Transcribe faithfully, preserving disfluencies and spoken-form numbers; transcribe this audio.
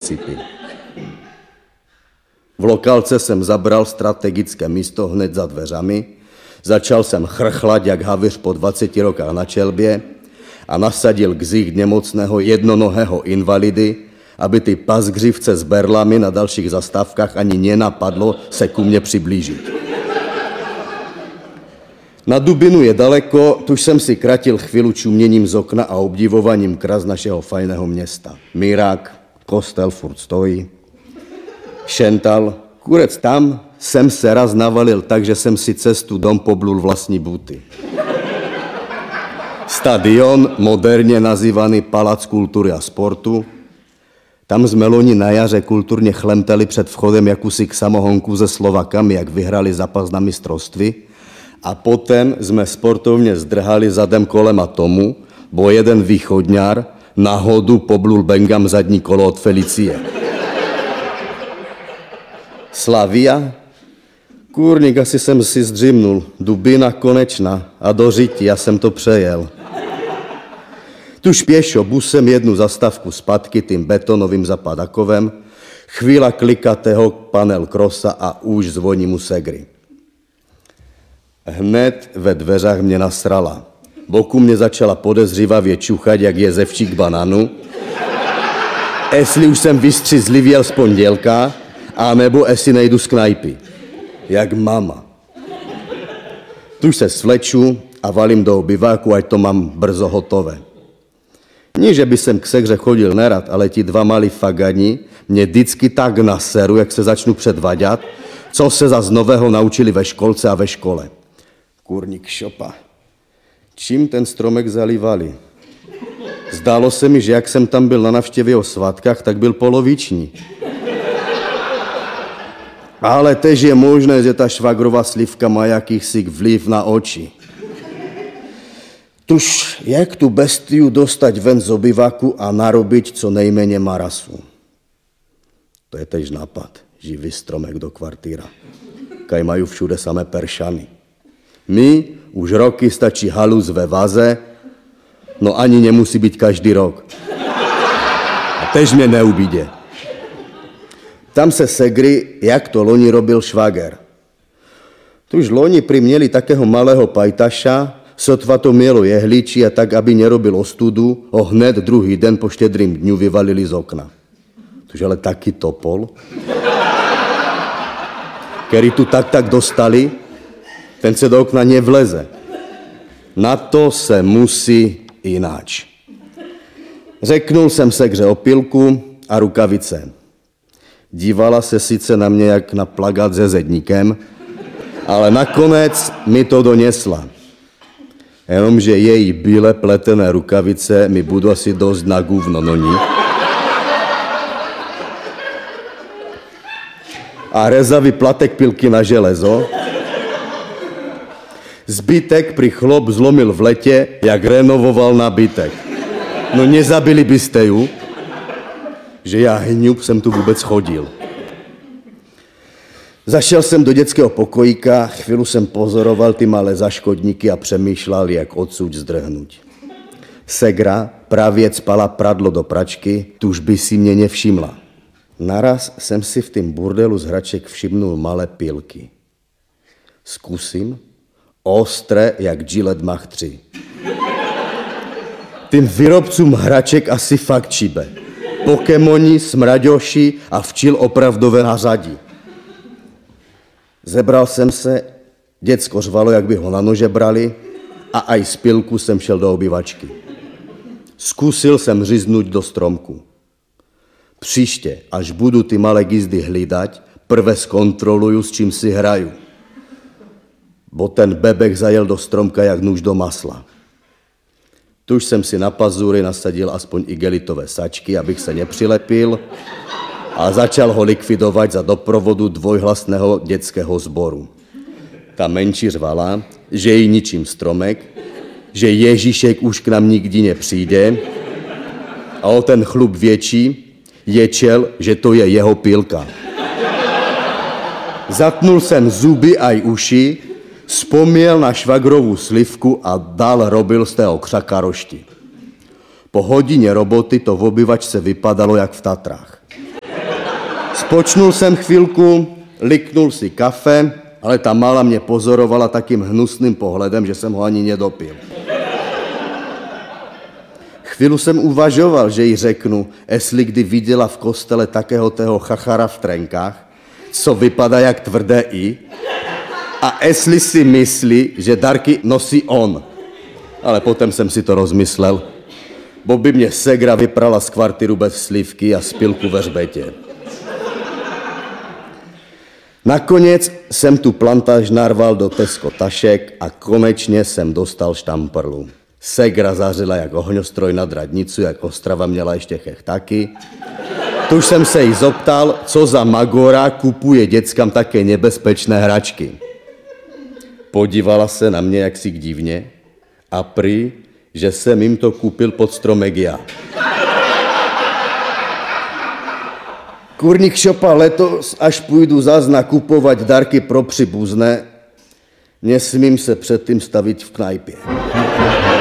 principy. V lokálce jsem zabral strategické místo hned za dveřami, začal jsem chrchlat jak havyř po dvaceti rokách na čelbě a nasadil ksich nemocného jednonohého invalidy, aby ty pasgřivce s berlami na dalších zastávkách ani nenapadlo se ku mně přiblížit. Na Dubinu je daleko, tuž jsem si kratil chvíli čuměním z okna a obdivováním kras našeho fajného města. Mirák, kostel furt stojí, Šental, kurec tam jsem se raz navalil tak, že jsem si cestu dom poblul vlastní buty. Stadion, moderně nazývaný Palác kultury a sportu. Tam jsme loni na jaře kulturně chlemtali před vchodem jakousi k samohonku se Slovakami, jak vyhrali zápas na mistrovství. A potom jsme sportovně zdrhali zadem kolem a tomu, bo jeden východňár náhodu poblul Bengam zadní kolo od Felicie. Slavia? Kůrník, asi jsem si zdřimnul. Dubina konečná a do řití, já jsem to přejel. Tuž pěšo busem jednu zastávku zpátky tím betonovým zapadakovem, chvíla klikatého panel krosa a už zvoní mu segry. Hned ve dveřách mě nasrala. Boku mě začala podezřívavě čuchat, jak jezevčík bananu. Jestli už jsem vystřízlivěl z pondělka, a nebo jestli nejdu z knajpy. Jak mama. Tuž se svleču a valím do obyváku, ať to mám brzo hotové. Nie, že by jsem k segře chodil nerad, ale ti dva malí fagani mě vždycky tak naseru, jak se začnu předvaďat, co se za z nového naučili ve školce a ve škole. Kurník šopa. Čím ten stromek zalívali? Zdálo se mi, že jak jsem tam byl na navštěvě o svátkách, tak byl poloviční. Ale tež je možné, že ta švagrová slivka má jakýsi vliv na oči. Tuž jak tu bestiu dostať ven z obyvaku a narobiť co nejméně marasu. To je tež nápad, živý stromek do kvartíra. Kaj mají všude samé peršany. My už roky stačí halus ve vaze, no ani nemusí být každý rok. A tež mě neubíde. Tam se segry, jak to loni robil švager. Tuž loni priměli takého malého pajtaša, sotva to mělo jehličí a tak, aby nerobil ostudu, ho hned druhý den po štědrým dňu vyvalili z okna. Tuž ale taky topol, který tu tak tak dostali, ten se do okna nevleze. Na to se musí ináč. Řeknul jsem segře opilku a rukavice. Dívala se sice na mě jak na plagát se zedníkem, ale nakonec mi to donesla. Jenomže její bíle pletené rukavice mi budou asi dost na gůvno, no ní. A rezavý platek pilky na železo. Zbytek pri chlop zlomil v letě, jak renovoval nabytek. No nezabili byste ju, že já hňup jsem tu vůbec chodil. Zašel jsem do dětského pokojíka, chvíli jsem pozoroval ty malé zaškodníky a přemýšlel, jak odsud zdrhnout. Segra právě spala pradlo do pračky, tuž by si mě nevšimla. Naraz jsem si v tým burdelu z hraček všimnul malé pilky. Zkusím, ostré jak Gillette Mach tři. Tým výrobcům hraček asi fakt čibe. Pokémoni, smraďoši a včil opravdové nařadí. Zebral jsem se, děcko řvalo, jak by ho na nože brali, a aj z pilku jsem šel do obyvačky. Zkusil jsem říznout do stromku. Příště, až budu ty malé gizdy hlídať, prve zkontroluju, s čím si hraju. Bo ten bebek zajel do stromka jak nůž do masla. Tuž jsem si na pazury nasadil aspoň igelitové sačky, abych se nepřilepil, a začal ho likvidovat za doprovodu dvojhlasného dětského sboru. Ta menší řvala, že jí ničím stromek, že Ježíšek už k nám nikdy nepřijde, a o ten chlup větší ječel, že to je jeho pilka. Zatnul jsem zuby aj uši, vzpomněl na švagrovou slivku a dál robil z tého křaka rošti. Po hodině roboty to v obyvačce vypadalo jak v Tatrách. Počnul jsem chvilku, liknul si kafe, ale ta mála mě pozorovala takým hnusným pohledem, že jsem ho ani nedopil. Chvíli jsem uvažoval, že jí řeknu, jestli kdy viděla v kostele takého tého chachara v trenkách, co vypadá jak tvrdé i, a jestli si myslí, že dárky nosí on. Ale potom jsem si to rozmyslel, bo by mě segra vyprala z kvartiru bez slivky a spilku ve hřbetě. Nakonec jsem tu plantáž narval do Tesco tašek a konečně jsem dostal štamprlu. Segra zařila jak ohňostroj nad radnicu, jak Ostrava měla ještě chech taky. Tuž jsem se jí zoptal, co za magora kupuje dětskám také nebezpečné hračky. Podívala se na mě jaksi divně a prý, že jsem jim to koupil pod stromek já. Kurník šopa, letos, až půjdu zas nakupovat dárky pro příbuzné, nesmím se předtím stavit v knajpě.